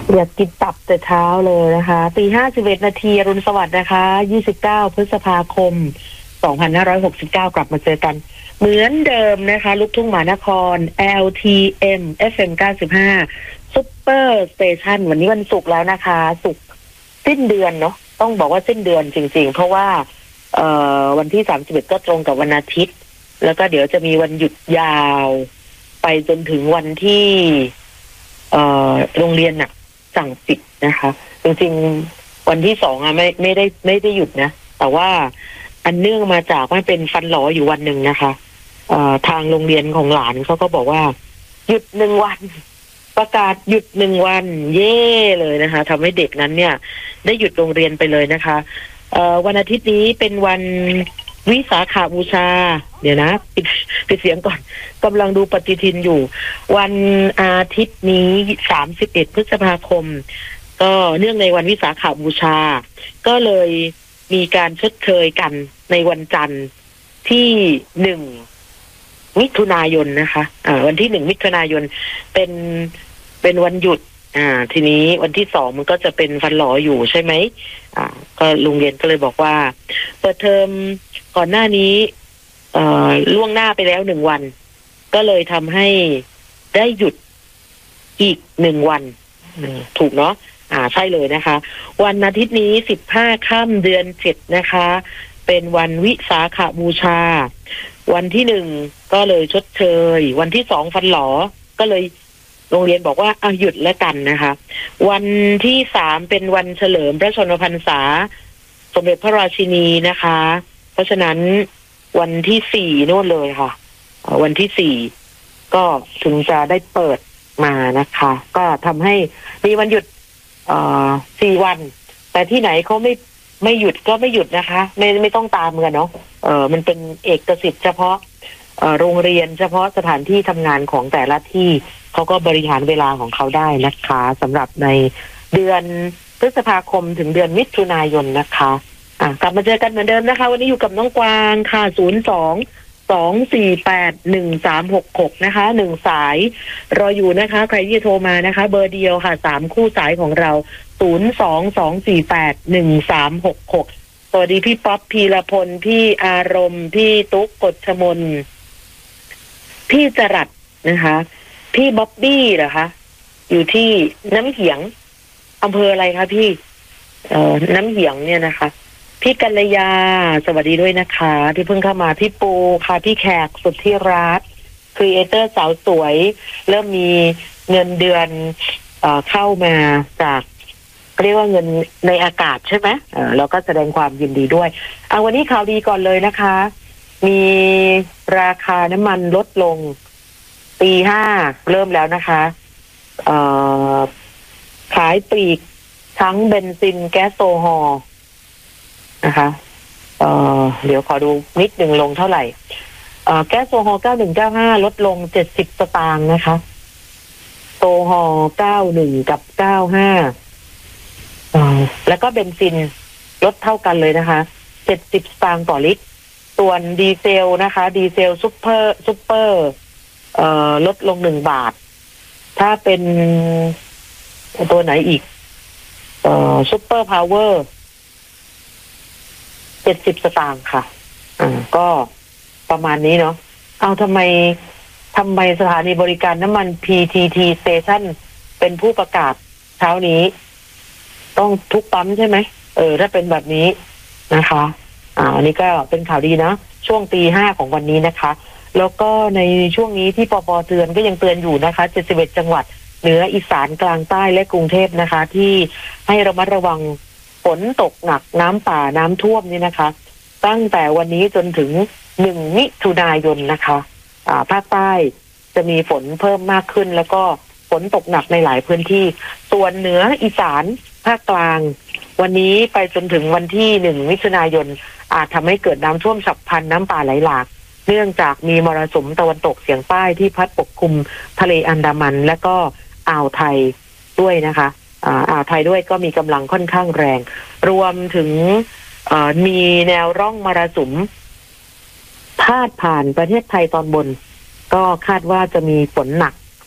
อยากกินตับแต่เช้าเลยนะคะตี 5 11 นาทีอรุณสวัสดิ์นะคะ29 พฤษภาคม 2569 กลับมาเจอกันเหมือนเดิมนะคะลูกทุ่งมหานคร LTM FM 95 Super Station วันนี้วันศุกร์แล้วนะคะศุกร์สิ้นเดือนเนาะต้องบอกว่าสิ้นเดือนจริงๆเพราะว่าวันที่31ก็ตรงกับวันอาทิตย์แล้วก็เดี๋ยวจะมีวันหยุดยาวไปจนถึงวันที่โรงเรียนน่ะสั่งปิดนะคะจริงๆวันที่2ไม่ได้หยุดนะแต่ว่าอันเนื่องมาจากมันเป็นฟันหลออยู่วันหนึ่งนะคะทางโรงเรียนของหลานเขาก็บอกว่าหยุด1 วันประกาศหยุด1 วันเย่เลยนะคะทำให้เด็กนั้นเนี่ยได้หยุดโรงเรียนไปเลยนะคะวันอาทิตย์นี้เป็นวันวิสาขบูชาเดี๋ยวนะปิดเสียงก่อนกำลังดูปฏิทินอยู่วันอาทิตย์นี้31 พฤษภาคมก็เนื่องในวันวิสาขบูชาก็เลยมีการชดเชยกันในวันจันทร์ที่1 มิถุนายนนะคะวันที่1 มิถุนายนเป็นวันหยุดทีนี้วันที่2มันก็จะเป็นฟันหลออยู่ใช่ไหมก็โรงเรียนก็เลยบอกว่าเปิดเทอมก่อนหน้านี้ล่วงหน้าไปแล้ว1 วันก็เลยทำให้ได้หยุดอีก1 วันถูกเนาะใช่เลยนะคะวันอาทิตย์นี้15 ค่ำเดือน 7นะคะเป็นวันวิสาขบูชาวันที่1ก็เลยชดเชยวันที่2ฟันหลอก็เลยโรงเรียนบอกว่าหยุดแล้วกันนะคะวันที่3เป็นวันเฉลิมพระชนมพรรษาสมเด็จพระราชินีนะคะเพราะฉะนั้นวันที่4นู่นเลยค่ะวันที่4ก็ถึงจะได้เปิดมานะคะก็ทำให้มีวันหยุด4 วันแต่ที่ไหนเขาไม่หยุดก็ไม่หยุดนะคะไม่ต้องตามกันเนาะมันเป็นเอกสิทธิ์เฉพาะโรงเรียนเฉพาะสถานที่ทำงานของแต่ละที่เขาก็บริหารเวลาของเขาได้นะคะสำหรับในเดือนพฤษภาคมถึงเดือนมิถุนายนนะคะกลับมาเจอกันเหมือนเดิมนะคะวันนี้อยู่กับน้องกวางค่ะ02-248-1366นะคะ1 สายรออยู่นะคะใครที่จะโทรมานะคะเบอร์เดียวค่ะ3 คู่สายของเรา02-248-1366สวัสดีพี่ป๊อปพีรพลพี่อารมณ์พี่ตุ๊กกฎชมนพี่จรัสนะคะพี่บ๊อบบี้เหรอคะอยู่ที่น้ำเหียงอำเภออะไรคะพี่น้ำเหียงเนี่ยนะคะพี่กัลยาสวัสดีด้วยนะคะที่เพิ่งเข้ามาพี่ปูค่ะพี่แขกสุดที่รักครีเอเตอร์สาวสวยเริ่มมีเงินเดือนเข้ามาจากเรียกว่าเงินในอากาศใช่ไหมแล้วก็แสดงความยินดีด้วยวันนี้ข่าวดีก่อนเลยนะคะมีราคาน้ำมันลดลงตี 5เริ่มแล้วนะคะขายปลีกทั้งเบนซินแก๊สโซฮอล์นะคะเดี๋ยวขอดูนิดหนึ่งลงเท่าไหร่แก๊สโซฮอล์9195ลดลง70 สตางค์นะคะโซฮอล์91กับ95แล้วก็เบนซินลดเท่ากันเลยนะคะ70 สตางค์ต่อลิตรส่วนดีเซลนะคะดีเซลซุปเปอร์ลดลง1 บาทถ้าเป็นตัวไหนอีกซุปเปอร์พาวเวอร์70 สตางค์ค่ะก็ประมาณนี้เนาะทำไมสถานีบริการน้ำมัน PTT Station เป็นผู้ประกาศเช้านี้ต้องทุกปั๊มใช่ไหมถ้าเป็นแบบนี้นะคะอันนี้ก็เป็นข่าวดีนะช่วงตี 5ของวันนี้นะคะแล้วก็ในช่วงนี้ที่ปปเตือนก็ยังเตือนอยู่นะคะ71 จังหวัดเหนืออีสานกลางใต้และกรุงเทพนะคะที่ให้ระมัดระวังฝนตกหนักน้ำป่าน้ำท่วมนี่นะคะตั้งแต่วันนี้จนถึง1 มิถุนายนนะคะภาคใต้จะมีฝนเพิ่มมากขึ้นแล้วก็ฝนตกหนักในหลายพื้นที่ส่วนเหนืออีสานภาคกลางวันนี้ไปจนถึงวันที่1 มิถุนายนอาจทำให้เกิดน้ำท่วมฉับพลันน้ำป่าไหลหลากเนื่องจากมีมรสุมตะวันตกเฉียงใต้ที่พัดปกคลุมทะเลอันดามันและก็อ่าวไทยด้วยนะคะอ่าวไทยด้วยก็มีกำลังค่อนข้างแรงรวมถึงมีแนวร่องมรสุมพาดผ่านประเทศไทยตอนบนก็คาดว่าจะมีฝนหนัก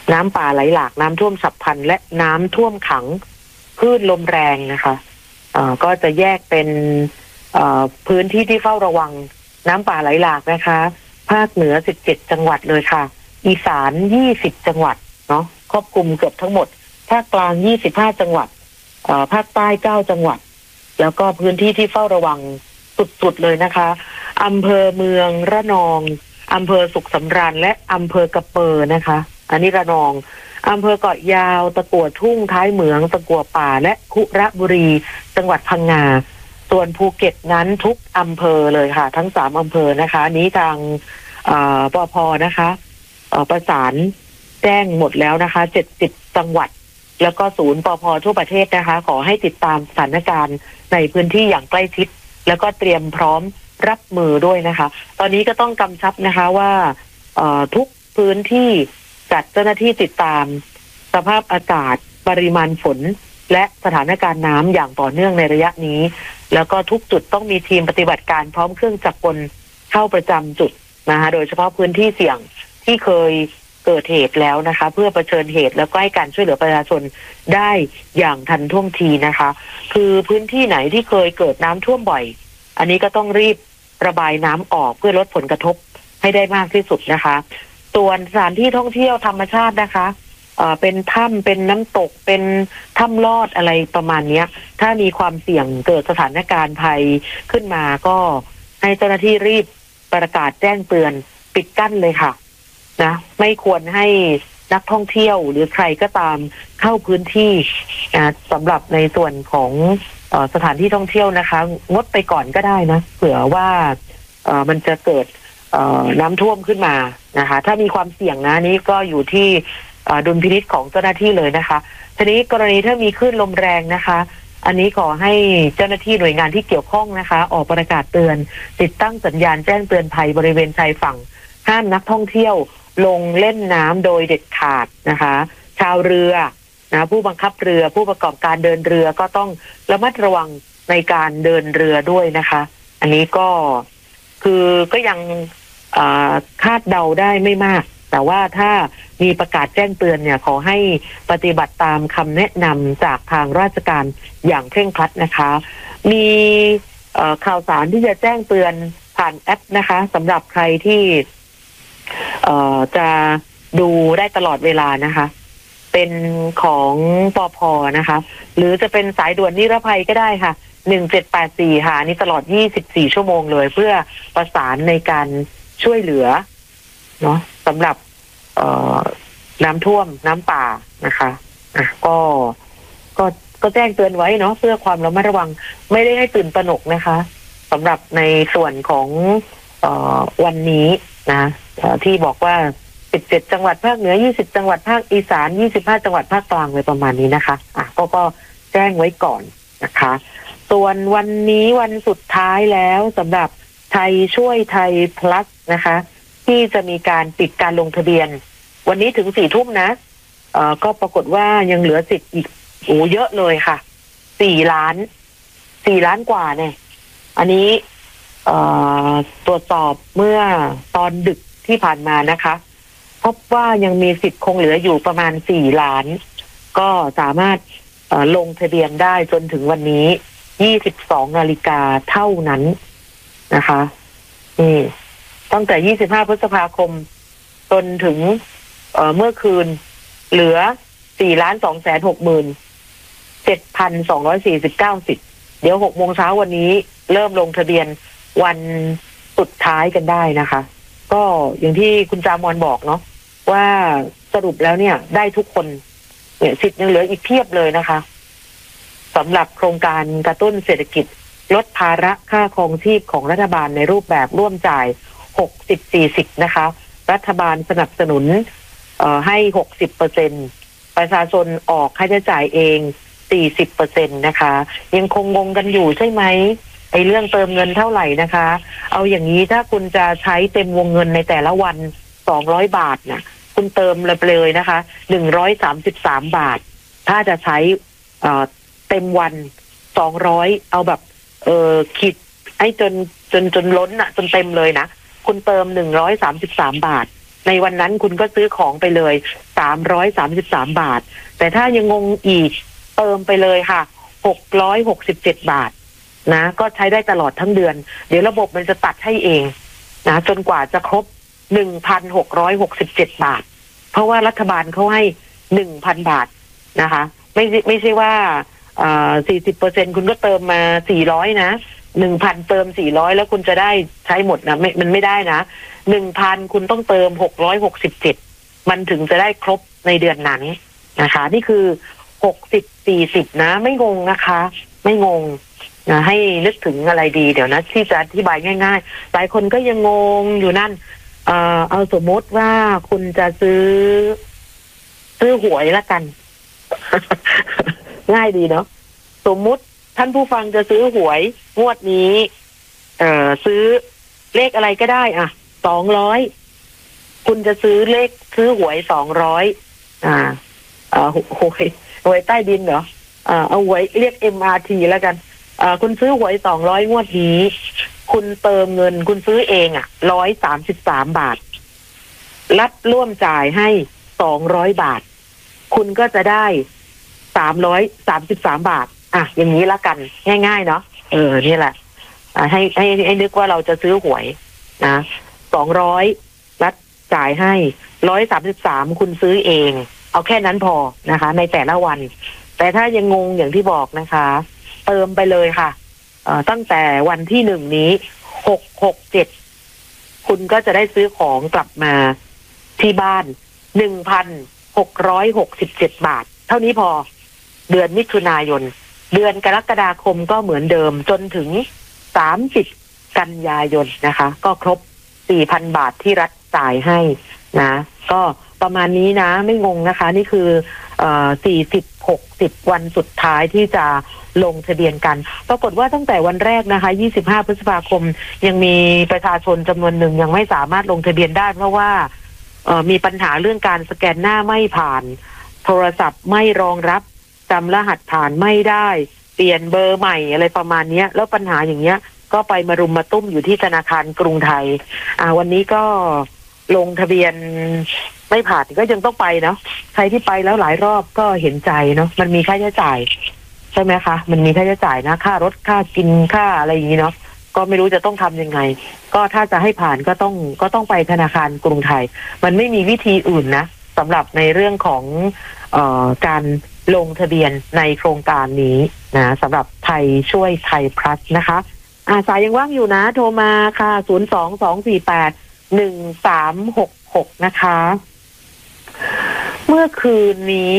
น้ำป่าไหลหลากน้ำท่วมฉับพลันและน้ำท่วมขังคลื่นลมแรงนะคะก็จะแยกเป็นพื้นที่ที่เฝ้าระวังน้ำป่าไหลหลากนะคะภาคเหนือ17จังหวัดเลยค่ะอีสาน20จังหวัดเนาะครอบคลุมเกือบทั้งหมดภาคกลาง25จังหวัดภาคใต้9จังหวัดแล้วก็พื้นที่ที่เฝ้าระวังสุดๆเลยนะคะอำเภอเมืองระนองอำเภอสุขสำราญและอำเภอกระเปอนะคะอันนี้ระนองอำเภอเกาะยาวตะกั่วทุ่งท้ายเหมืองตะกั่วป่าและคุระบุรีจังหวัดพังงาส่วนภูเก็ตนั้นทุกอำเภอเลยค่ะทั้ง3อำเภอนะคะนี้ทางปภนะคะประสานแจ้งหมดแล้วนะคะ70จังหวัดแล้วก็ศูนย์ปภทั่วประเทศนะคะขอให้ติดตามสถานการณ์ในพื้นที่อย่างใกล้ชิดแล้วก็เตรียมพร้อมรับมือด้วยนะคะตอนนี้ก็ต้องกำชับนะคะว่าทุกพื้นที่จัดเจ้าหน้าที่ติดตามสภาพอากาศปริมาณฝนและสถานการณ์น้ำอย่างต่อเนื่องในระยะนี้แล้วก็ทุกจุดต้องมีทีมปฏิบัติการพร้อมเครื่องจักรกลเข้าประจำจุดนะคะโดยเฉพาะพื้นที่เสี่ยงที่เคยเกิดเหตุแล้วนะคะเพื่อเผชิญเหตุแล้วก็ให้การช่วยเหลือประชาชนได้อย่างทันท่วงทีนะคะคือพื้นที่ไหนที่เคยเกิดน้ำท่วมบ่อยอันนี้ก็ต้องรีบระบายน้ำออกเพื่อลดผลกระทบให้ได้มากที่สุดนะคะส่วนสถานที่ท่องเที่ยวธรรมชาตินะคะเป็นถ้ำเป็นน้ำตกเป็นถ้ำลอดอะไรประมาณนี้ถ้ามีความเสี่ยงเกิดสถานการณ์ภัยขึ้นมาก็ให้เจ้าหน้าที่รีบประกาศแจ้งเตือนปิดกั้นเลยค่ะนะไม่ควรให้นักท่องเที่ยวหรือใครก็ตามเข้าพื้นที่สำหรับในส่วนของสถานที่ท่องเที่ยวนะคะงดไปก่อนก็ได้นะเผื่อว่ามันจะเกิดน้ำท่วมขึ้นมานะคะถ้ามีความเสี่ยงนะนี้ก็อยู่ที่ดุลพินิจของเจ้าหน้าที่เลยนะคะทีนี้กรณีถ้ามีคลื่นลมแรงนะคะอันนี้ขอให้เจ้าหน้าที่หน่วยงานที่เกี่ยวข้องนะคะออกประกาศเตือนติดตั้งสัญญาณแจ้งเตือนภัยบริเวณชายฝั่งห้ามนักท่องเที่ยวลงเล่นน้ำโดยเด็ดขาดนะคะชาวเรือนะผู้บังคับเรือผู้ประกอบการเดินเรือก็ต้องระมัดระวังในการเดินเรือด้วยนะคะอันนี้ก็คือก็ยังคาดเดาได้ไม่มากแต่ว่าถ้ามีประกาศแจ้งเตือนเนี่ยขอให้ปฏิบัติตามคำแนะนำจากทางราชการอย่างเคร่งครัดนะคะมีข่าวสารที่จะแจ้งเตือนผ่านแอปนะคะสำหรับใครที่จะดูได้ตลอดเวลานะคะเป็นของปภนะคะหรือจะเป็นสายด่วนนิรภัยก็ได้ค่ะ1784ค่ะนี่ตลอด24ชั่วโมงเลยเพื่อประสานในการช่วยเหลือเนาะสำหรับน้ำท่วมน้ำป่านะคะก็แจ้งเตือนไว้เนาะเพื่อความระมัดระวังไม่ได้ให้ตื่นตระหนกนะคะสำหรับในส่วนของวันนี้นะที่บอกว่า17จังหวัดภาคเหนือ20จังหวัดภาคอีสาน25จังหวัดภาคกลางเลยประมาณนี้นะคะก็แจ้งไว้ก่อนนะคะส่วนวันนี้วันสุดท้ายแล้วสำหรับไทยช่วยไทย plus นะคะที่จะมีการปิดการลงทะเบียนวันนี้ถึง4 ทุ่มนะก็ปรากฏว่ายังเหลือสิทธิ์อีกเยอะเลยค่ะ4 ล้านกว่าเนี่ยอันนี้ตรวจสอบเมื่อตอนดึกที่ผ่านมานะคะพบว่ายังมีสิทธิ์คงเหลืออยู่ประมาณ4 ล้านก็สามารถลงทะเบียนได้จนถึงวันนี้22 นาฬิกาเท่านั้นนะคะนี่ตั้งแต่25พฤษภาคมจนถึงเมื่อคืนเหลือ4,260,7,249 สิทธิ์เดี๋ยว6 โมงเช้าวันนี้เริ่มลงทะเบียนวันสุดท้ายกันได้นะคะก็อย่างที่คุณจามอนบอกเนาะว่าสรุปแล้วเนี่ยได้ทุกคนเนี่ยสิทธิ์ยังเหลืออีกเพียบเลยนะคะสำหรับโครงการกระตุ้นเศรษฐกิจลดภาระค่าครองชีพของรัฐบาลในรูปแบบร่วมจ่าย60-40นะคะรัฐบาลสนับสนุนให้ 60% ประชาชนออกค่าใช้จ่ายเอง 40% นะคะยังคงงงกันอยู่ใช่ไหมไอ้เรื่องเติมเงินเท่าไหร่นะคะเอาอย่างนี้ถ้าคุณจะใช้เต็มวงเงินในแต่ละวัน200 บาทนะคุณเติมเลยนะคะ133 บาทถ้าจะใช้เต็มวัน200เอาแบบคิดให้จนล้นอ่ะจนเต็มเลยนะคุณเติม133 บาทในวันนั้นคุณก็ซื้อของไปเลย333 บาทแต่ถ้ายังงงอีกเติมไปเลยค่ะ667 บาทนะก็ใช้ได้ตลอดทั้งเดือนเดี๋ยวระบบมันจะตัดให้เองนะจนกว่าจะครบ 1,667 บาทเพราะว่ารัฐบาลเขาให้ 1,000 บาทนะคะไม่ใช่ว่า40%คุณก็เติมมา400นะ 1,000 เติม400แล้วคุณจะได้ใช้หมดนะมันไม่ได้นะ 1,000 คุณต้องเติม667มันถึงจะได้ครบในเดือนนั้นนะคะนี่คือ60-40นะไม่งงนะคะไม่งงนะให้นึกถึงอะไรดีเดี๋ยวนะที่จะอธิบายง่ายๆหลายคนก็ยังงงอยู่นั่นเอาสมมติว่าคุณจะซื้อหวยละกัน ง่ายดีเนาะสมมุติท่านผู้ฟังจะซื้อหวยงวดนี้ซื้อเลขอะไรก็ได้อ่ะ200คุณจะซื้อหวย200หวยใต้ดินเหรอเอาหวยเรียก MRT แล้วกันคุณซื้อหวย200งวดนี้คุณเติมเงินคุณซื้อเองอ่ะ133 บาทรัฐร่วมจ่ายให้200 บาทคุณก็จะได้333 บาทอย่างนี้ละกันง่ายๆเนาะนี่แหละให้นึกว่าเราจะซื้อหวยนะ200รัฐจ่ายให้133คุณซื้อเองเอาแค่นั้นพอนะคะในแต่ละวันแต่ถ้ายังงงอย่างที่บอกนะคะเติมไปเลยค่ะตั้งแต่วันที่1นี้667คุณก็จะได้ซื้อของกลับมาที่บ้าน 1,667 บาทเท่านี้พอเดือนมิถุนายนเดือนกรกฎาคมก็เหมือนเดิมจนถึง30กันยายนนะคะก็ครบ 4,000 บาทที่รัฐจ่ายให้นะก็ประมาณนี้นะไม่งงนะคะนี่คือ40-60 วันสุดท้ายที่จะลงทะเบียนกันปรากฏว่าตั้งแต่วันแรกนะคะ25 พฤษภาคมยังมีประชาชนจำนวนหนึ่งยังไม่สามารถลงทะเบียนได้เพราะว่ามีปัญหาเรื่องการสแกนหน้าไม่ผ่านโทรศัพท์ไม่รองรับจำรหัสผ่านไม่ได้เปลี่ยนเบอร์ใหม่อะไรประมาณนี้แล้วปัญหาอย่างเงี้ยก็ไปมารุมมาตุ้มอยู่ที่ธนาคารกรุงไทยวันนี้ก็ลงทะเบียนไม่ผ่านก็ยังต้องไปเนาะใครที่ไปแล้วหลายรอบก็เห็นใจเนาะมันมีค่าใช้จ่ายใช่ไหมคะมันมีค่าใช้จ่ายนะค่ารถค่ากินค่าอะไรอย่างนี้เนาะก็ไม่รู้จะต้องทำยังไงก็ถ้าจะให้ผ่านก็ต้องไปธนาคารกรุงไทยมันไม่มีวิธีอื่นนะสำหรับในเรื่องของการลงทะเบียนในโครงการนี้นะสำหรับไทยช่วยไทยพลัสนะคะสายยังว่างอยู่นะโทรมาค่ะ022481366นะคะเมื่อคืนนี้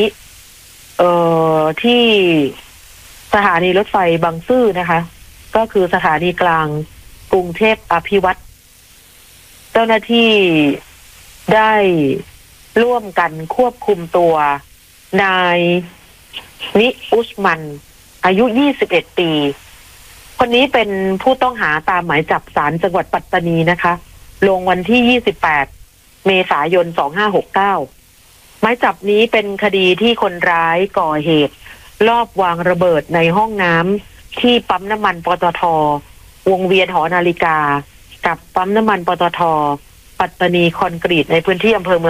ที่สถานีรถไฟบางซื่อนะคะก็คือสถานีกลางกรุงเทพอภิวัตรเจ้าหน้าที่ได้ร่วมกันควบคุมตัวนายนิอุสมันอายุ21 ปีคนนี้เป็นผู้ต้องหาตามหมายจับศาลจังหวัดปัตตานีนะคะลงวันที่28 เมษายน 2569หมายจับนี้เป็นคดีที่คนร้ายก่อเหตุลอบวางระเบิดในห้องน้ำที่ปั๊มน้ำมันปตท.วงเวียนหอนาฬิกากับปั๊มน้ำมันปตท.ปัตตานีคอนกรีตในพื้นที่อำเภอเมือง